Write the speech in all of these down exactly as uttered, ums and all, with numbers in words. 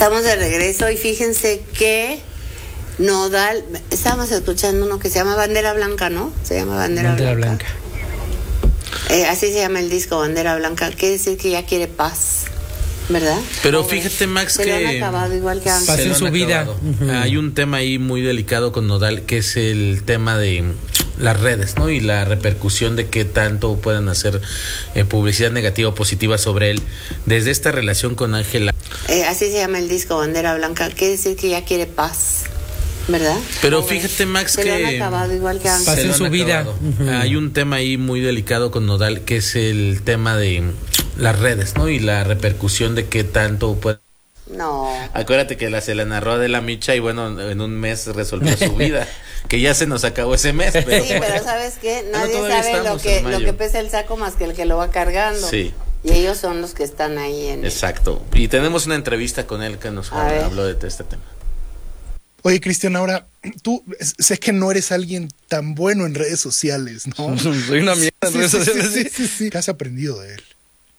Estamos de regreso y fíjense que Nodal, estábamos escuchando uno que se llama Bandera Blanca, ¿no? Se llama Bandera, Bandera Blanca. Blanca. Eh, así se llama el disco, Bandera Blanca. Quiere decir que ya quiere paz, ¿verdad? Pero fíjate, Max, se que lo han acabado igual que antes. Paz en su vida. Uh-huh. Hay un tema ahí muy delicado con Nodal, que es el tema de las redes, ¿no? Y la repercusión de qué tanto puedan hacer eh, publicidad negativa o positiva sobre él. Desde esta relación con Ángela. Eh, así se llama el disco, Bandera Blanca. Quiere decir que ya quiere paz, ¿verdad? Pero fíjate, Max, se que lo han acabado igual que antes. Paz en su vida. Uh-huh. Hay un tema ahí muy delicado con Nodal, que es el tema de las redes, ¿no? Y la repercusión de qué tanto puede. No. Acuérdate que la, se la narró de la Micha y bueno, en un mes resolvió su vida. Que ya se nos acabó ese mes. Pero sí, pero ¿sabes qué? Nadie no, sabe lo que, lo que pesa el saco más que el que lo va cargando. Sí. Y ellos son los que están ahí en... Exacto. Y tenemos una entrevista con él que nos habló de este tema. Oye, Cristian, ahora, tú sé que no eres alguien tan bueno en redes sociales, ¿no? Soy una mierda en sí, redes sí, sociales. Sí, sí, sí, sí. ¿Qué has aprendido de él?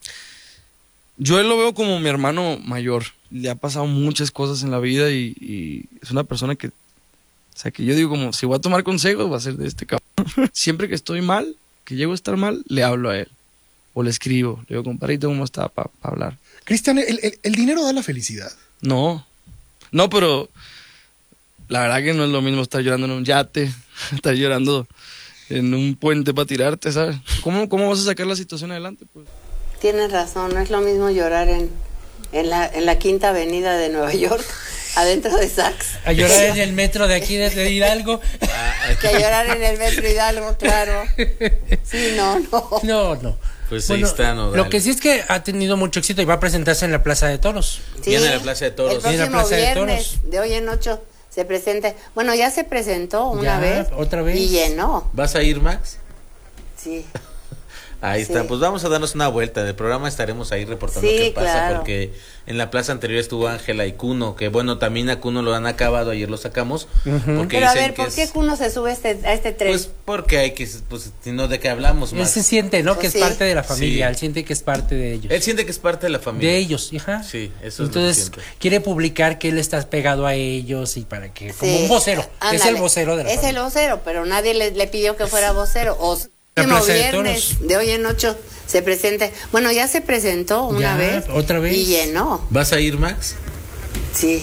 Yo él lo veo como mi hermano mayor. Le ha pasado muchas cosas en la vida y, y es una persona que, o sea, que yo digo como, si voy a tomar consejos, va a ser de este cabrón. Siempre que estoy mal, que llego a estar mal, le hablo a él. O le escribo, le digo, compadrito, ¿cómo está? Para pa hablar. Cristian, ¿el, el, ¿el dinero da la felicidad? No, no, pero la verdad que no es lo mismo estar llorando en un yate, estar llorando en un puente para tirarte, ¿sabes? ¿Cómo, cómo vas a sacar la situación adelante? Pues? Tienes razón, no es lo mismo llorar en, en, la, en la Quinta Avenida de Nueva York, adentro de Saks. A llorar en el metro de aquí de Hidalgo. Que a llorar en el metro Hidalgo, claro. Sí, no, no. No, no. Pues bueno, ahí está, Nodal. Lo que sí es que ha tenido mucho éxito y va a presentarse en la Plaza de Toros. Sí, viene a la Plaza de Toros. El próximo Plaza viernes, de, de hoy en ocho, se presenta. Bueno, ya se presentó una ya, vez. otra vez. Y llenó. ¿Vas a ir, Max? Sí. Ahí está, sí. Pues vamos a darnos una vuelta. En el programa estaremos ahí reportando sí, qué pasa, claro. porque en la plaza anterior estuvo Ángela y Cuno, que bueno, también a Cuno lo han acabado, ayer lo sacamos. Uh-huh. Porque Pero a dicen ver, que ¿por qué es, Cuno se sube este, a este tren? Pues porque hay que, pues, si no, ¿de qué hablamos, Él Max? se siente, ¿no? Pues que sí. es parte de la familia, Sí. él siente que es parte de ellos. Él siente que es parte de la familia. De ellos, hija. Sí, eso Entonces, es lo que siente. quiere publicar que él está pegado a ellos y para que, Sí. como un vocero, Ándale. es el vocero de la Es familia. el vocero, pero nadie le, le pidió que fuera vocero. O La el Plaza de viernes, Toros. de hoy en ocho, se presenta. Bueno, ya se presentó una Ya, vez. otra vez. Y llenó. ¿Vas a ir, Max? Sí.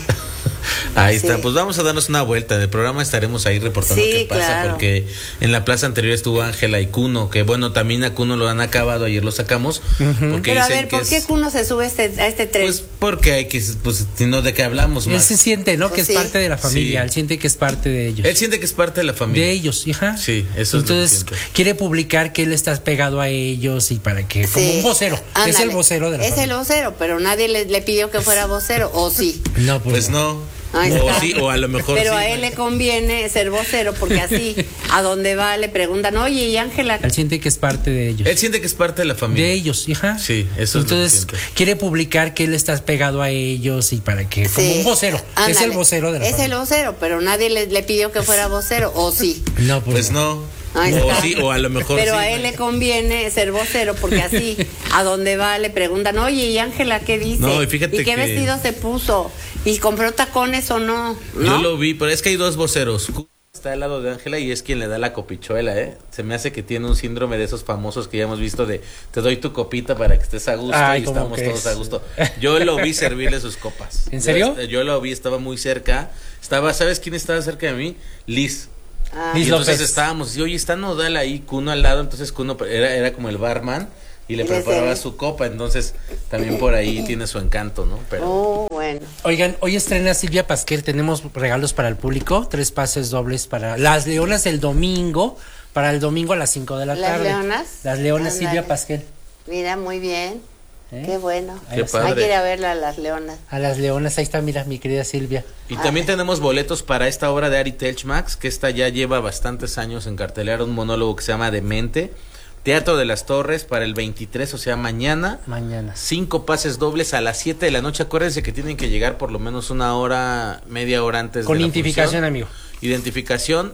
Ahí Sí. está, pues vamos a darnos una vuelta. En el programa estaremos ahí reportando Sí, qué pasa, claro. porque en la plaza anterior estuvo Ángela y Cuno, que bueno, también a Cuno lo han acabado, ayer lo sacamos. Uh-huh. Porque Pero a dicen ver, que ¿por qué es, Cuno se sube este, a este tren? Pues porque hay que, pues si no, ¿de qué hablamos, Él Max? se siente, ¿no? Pues que sí. es parte de la familia, Sí. él siente que es parte de ellos. Él siente que es parte de la familia. De ellos, hija. Sí, eso Entonces, es lo que siente. quiere publicar que él está pegado a ellos y para que, como Sí. un vocero, Ándale. es el vocero de la Es familia. el vocero, pero nadie le, le pidió que fuera vocero, o sí. No, pues, Pues no. Ahí O está. sí, o a lo mejor Pero sí. a él le conviene ser vocero, porque así, a donde va, le preguntan, oye, ¿y Ángela? Él siente que es parte de ellos. Él siente que es parte de la familia. De ellos, hija. Sí, eso es Entonces, lo que siente. quiere publicar que él está pegado a ellos y para que, como Sí. un vocero, Ándale. es el vocero de la Es familia. el vocero, pero nadie le, le pidió que fuera vocero, o sí. No, pues, Pues no. Ahí O está. sí, o a lo mejor Pero sí. a él le conviene ser vocero, porque así, a donde va, le preguntan, oye, ¿y Ángela qué dice? No, y fíjate qué que- vestido se puso? ¿Y compró tacones o no? ¿No? Yo lo vi, pero es que hay dos voceros. Está al lado de Ángela y es quien le da la copichuela, ¿eh? Se me hace que tiene un síndrome de esos famosos que ya hemos visto de te doy tu copita para que estés a gusto. Ay, y ¿cómo estamos crees? todos a gusto. Yo lo vi servirle sus copas. ¿En serio? Yo, yo lo vi, estaba muy cerca. Estaba, ¿sabes quién estaba cerca de mí? Liz. Ah. Y Liz entonces López. estábamos, y oye, está Nodal ahí, Cuno al lado, entonces Cuno era, era como el barman y le Y le preparaba servía. su copa, entonces también por ahí tiene su encanto, ¿no? Pero Oh, bueno. Oigan, hoy estrena Silvia Pasquel, tenemos regalos para el público, tres pases dobles para Las Leonas el domingo, para el domingo a las cinco de la ¿Las tarde. Leonas? Las Leonas, Ándale. Silvia Pasquel. Mira, muy bien. ¿Eh? Qué bueno. Qué Hay padre. que ir a verla a las leonas. A Las Leonas, ahí está, mira, mi querida Silvia. Y también tenemos boletos para esta obra de Ari Telch, Max, que esta ya lleva bastantes años en cartelera, un monólogo que se llama Demente. Teatro de las Torres para el veintitrés, o sea, mañana. Mañana. Cinco pases dobles a las siete de la noche. Acuérdense que tienen que llegar por lo menos una hora, media hora antes Con de la identificación, función. amigo. Identificación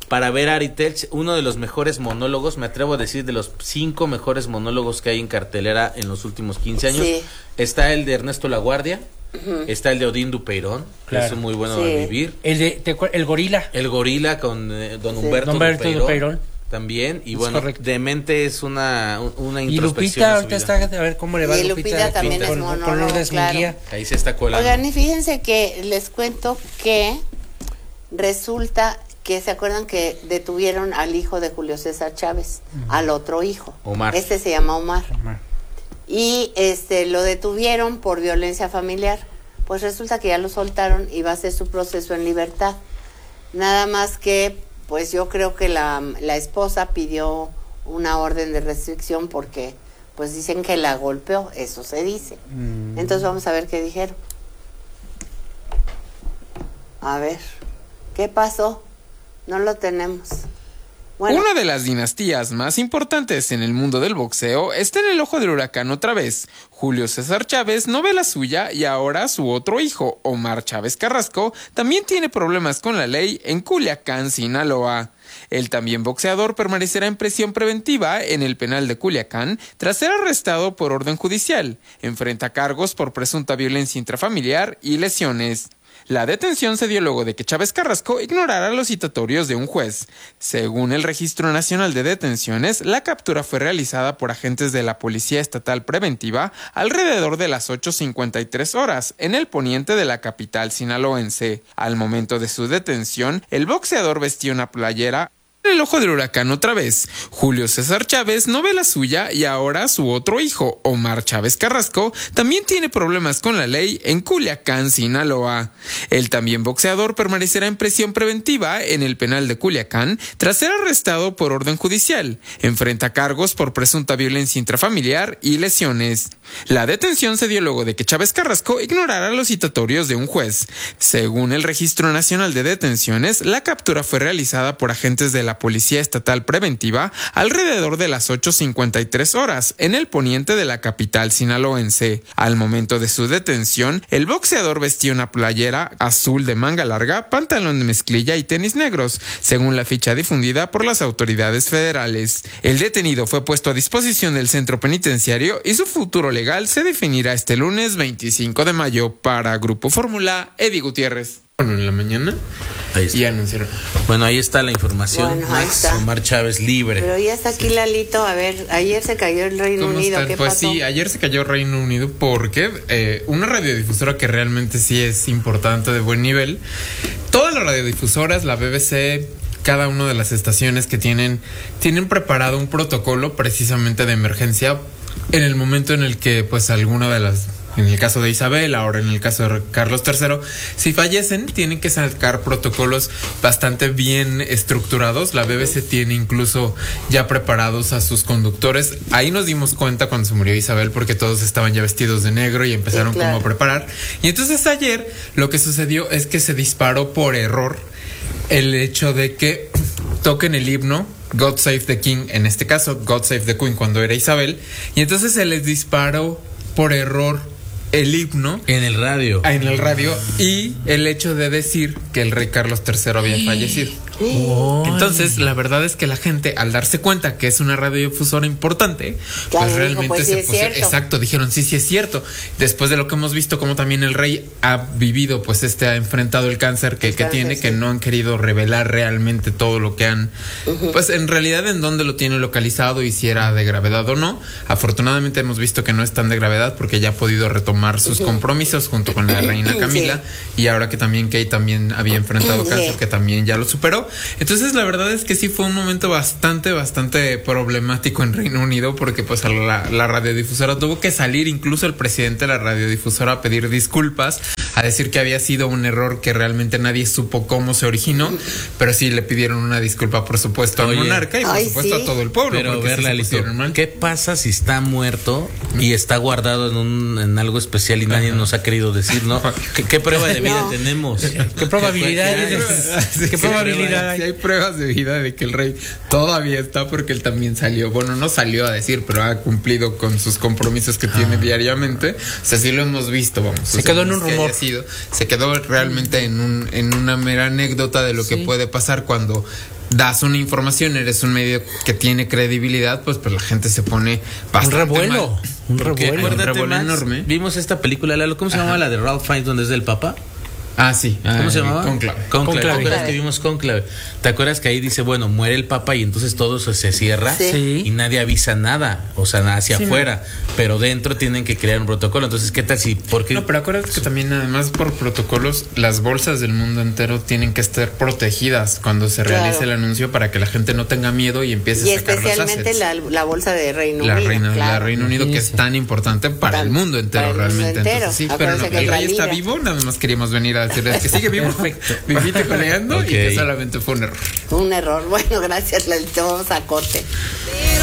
para ver a Ari Telch, uno de los mejores monólogos, me atrevo a decir, de los cinco mejores monólogos que hay en cartelera en los últimos quince años. Sí. Está el de Ernesto Laguardia, uh-huh. está el de Odín Dupeirón, claro. que es muy bueno sí. de vivir. El de te, el gorila. El gorila con eh, don sí. Humberto, Humberto Dupeirón, Dupeirón. También, y es bueno, correcto. Demente es una, una Y introspección. Lupita ahorita está, a ver cómo le va a Y Lupita. Lupita también con, es monólogo, con Lourdes claro. Munguía. Ahí se está colando. Oigan, y fíjense que les cuento que resulta que se acuerdan que detuvieron al hijo de Julio César Chávez, uh-huh. al otro hijo. Omar. Este se llama Omar. Omar. Y este lo detuvieron por violencia familiar. Pues resulta que ya lo soltaron y va a hacer su proceso en libertad. Nada más que, pues yo creo que la, la esposa pidió una orden de restricción porque, pues dicen que la golpeó, eso se dice. Mm. Entonces vamos a ver qué dijeron. A ver, ¿qué pasó? No lo tenemos. Bueno. Una de las dinastías más importantes en el mundo del boxeo está en el ojo del huracán otra vez. Julio César Chávez no ve la suya y ahora su otro hijo, Omar Chávez Carrasco, también tiene problemas con la ley en Culiacán, Sinaloa. El también boxeador permanecerá en prisión preventiva en el penal de Culiacán tras ser arrestado por orden judicial. Enfrenta cargos por presunta violencia intrafamiliar y lesiones. La detención se dio luego de que Chávez Carrasco ignorara los citatorios de un juez. Según el Registro Nacional de Detenciones, la captura fue realizada por agentes de la Policía Estatal Preventiva alrededor de las ocho cincuenta y tres horas en el poniente de la capital sinaloense. Al momento de su detención, el boxeador vestía una playera en el ojo del huracán otra vez. Julio César Chávez no ve la suya y ahora su otro hijo, Omar Chávez Carrasco, también tiene problemas con la ley en Culiacán, Sinaloa. El también boxeador permanecerá en prisión preventiva en el penal de Culiacán tras ser arrestado por orden judicial. Enfrenta cargos por presunta violencia intrafamiliar y lesiones. La detención se dio luego de que Chávez Carrasco ignorara los citatorios de un juez. Según el Registro Nacional de Detenciones, la captura fue realizada por agentes de la Policía Estatal Preventiva alrededor de las ocho cincuenta y tres horas en el poniente de la capital sinaloense. Al momento de su detención, el boxeador vestía una playera azul de manga larga, pantalón de mezclilla y tenis negros, según la ficha difundida por las autoridades federales. El detenido fue puesto a disposición del centro penitenciario y su futuro legal se definirá este lunes veinticinco de mayo. Para Grupo Fórmula, Eddie Gutiérrez. Bueno, en la mañana ahí está. Y anunciaron. Bueno, ahí está la información. Bueno, ahí Max, está. Omar Chávez libre. Pero ya está aquí Lalito. A ver, ayer se cayó el Reino ¿Cómo Unido. están? ¿Qué Pues pasó? sí, ayer se cayó Reino Unido porque eh, una radiodifusora que realmente sí es importante, de buen nivel. Todas las radiodifusoras, la B B C, cada una de las estaciones que tienen, tienen preparado un protocolo precisamente de emergencia en el momento en el que pues alguna de las... En el caso de Isabel, ahora en el caso de Carlos tercero, si fallecen, tienen que sacar protocolos bastante bien estructurados. La B B C tiene incluso ya preparados a sus conductores. Ahí nos dimos cuenta cuando se murió Isabel, porque todos estaban ya vestidos de negro y empezaron sí, claro. como a preparar. Y entonces ayer lo que sucedió es que se disparó por error el hecho de que toquen el himno God Save the King, en este caso God Save the Queen cuando era Isabel, y entonces se les disparó por error el himno en el radio. En el radio y el hecho de decir que el rey Carlos tercero había fallecido. Oh. Entonces, la verdad es que la gente, al darse cuenta que es una radiodifusora importante, claro, pues realmente dijo, pues, se sí es pusieron, cierto. exacto, dijeron sí, sí es cierto. Después de lo que hemos visto, como también el rey ha vivido, pues este ha enfrentado el cáncer que, el que cáncer, tiene, sí. que no han querido revelar realmente todo lo que han, uh-huh. pues en realidad en dónde lo tiene localizado y si era de gravedad o no. Afortunadamente hemos visto que no es tan de gravedad porque ya ha podido retomar sus uh-huh. compromisos junto con la reina Camila sí. y ahora que también Kate también había enfrentado sí. cáncer, que también ya lo superó. Entonces la verdad es que sí fue un momento bastante, bastante problemático en Reino Unido porque pues la, la radiodifusora tuvo que salir, incluso el presidente de la radiodifusora, a pedir disculpas, a decir que había sido un error que realmente nadie supo cómo se originó, pero sí le pidieron una disculpa por supuesto al monarca y por Ay, supuesto sí. a todo el pueblo. Pero verla, sí ¿qué pasa si está muerto y está guardado en un en algo especial y nadie nos ha querido decir, ¿no? ¿Qué, qué prueba de vida no. tenemos? ¿Qué probabilidad ¿Qué, ¿Qué probabilidad hay? Si hay pruebas de vida de que el rey todavía está, porque él también salió, bueno, no salió a decir, pero ha cumplido con sus compromisos que ah. tiene diariamente. O sea, sí lo hemos visto, vamos. Se o sea, quedó en un rumor. Sido, se quedó realmente en un en una mera anécdota de lo sí. que puede pasar cuando das una información, eres un medio que tiene credibilidad, pues, pues la gente se pone bastante Un revuelo. mal. Un Porque revuelo. acuérdate, Un revuelo Max, enorme. Vimos esta película, Lalo, ¿cómo se Ajá. llama la de Ralph Fiennes, donde es del Papa? Ah, sí. ¿Cómo ah, se llamaba? Cónclave. Cónclave. Cónclave. ¿Te acuerdas que vimos Cónclave? ¿Te acuerdas que ahí dice, bueno, muere el Papa y entonces todo se, se cierra Sí. Sí. y nadie avisa nada, o sea, hacia Sí, afuera, pero dentro tienen que crear un protocolo. Entonces, ¿qué tal si? Porque No, pero acuérdate que también, además, por protocolos, las bolsas del mundo entero tienen que estar protegidas cuando se Claro. realice el anuncio para que la gente no tenga miedo y empiece Y a sacar los especialmente assets. la, la bolsa de Reino La Unido. Reino, claro. la Reino Unido, que es Sí, sí. tan importante para Tan- el mundo entero, para el mundo realmente. entero. Entonces, sí, pero no, Acuérdense que el es la rey está liga. vivo, nada más queríamos venir a decirles que sigue vivo. Perfecto. Vivite coleando Ok. y que solamente fue un error. Un error. Bueno, gracias, Lalito. Vamos a corte.